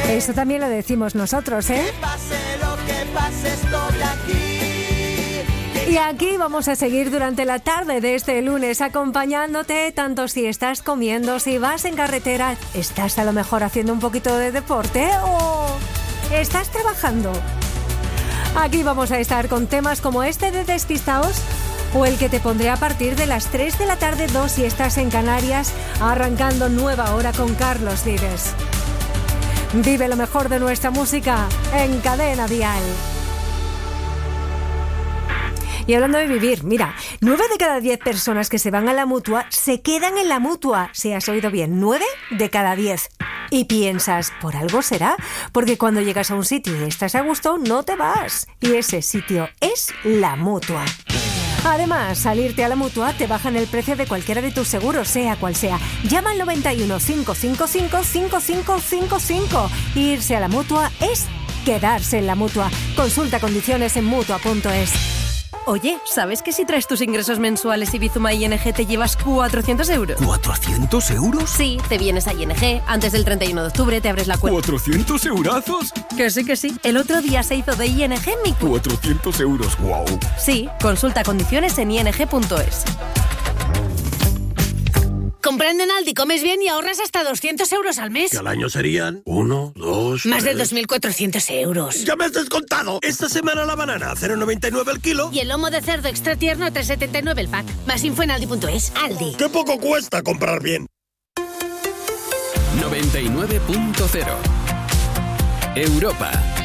Eso también lo decimos nosotros, ¿eh? Que pase lo que pase, estoy aquí. Y aquí vamos a seguir durante la tarde de este lunes acompañándote, tanto si estás comiendo, si vas en carretera, estás a lo mejor haciendo un poquito de deporte o estás trabajando. Aquí vamos a estar con temas como este de Despistaos o el que te pondré a partir de las 3 de la tarde, 2 si estás en Canarias, arrancando nueva hora con Carlos Vives. Vive lo mejor de nuestra música en Cadena Dial. Y hablando de vivir, mira, 9 de cada 10 personas que se van a la Mutua se quedan en la Mutua. Si has oído bien, 9 de cada 10. Y piensas, ¿por algo será? Porque cuando llegas a un sitio y estás a gusto, no te vas. Y ese sitio es la Mutua. Además, salirte a la Mutua te bajan el precio de cualquiera de tus seguros, sea cual sea. Llama al 91 555 5555. Irse a la Mutua es quedarse en la Mutua. Consulta condiciones en Mutua.es. Oye, ¿sabes que si traes tus ingresos mensuales y Bizuma ING te llevas 400 euros? ¿400 euros? Sí, te vienes a ING, antes del 31 de octubre te abres la cuenta. ¿400 eurazos? Que sí. El otro día se hizo de ING mi cuenta. 400 euros, wow. Sí, consulta condiciones en ing.es. Comprando en Aldi comes bien y ahorras hasta 200 euros al mes. Que al año serían 1, 2... Más de 3. 2.400 euros. ¡Ya me has descontado! Esta semana la banana, 0,99 el kilo. Y el lomo de cerdo extra tierno, 3,79 el pack. Más info en Aldi.es. Aldi. ¡Qué poco cuesta comprar bien! 99.0 Europa.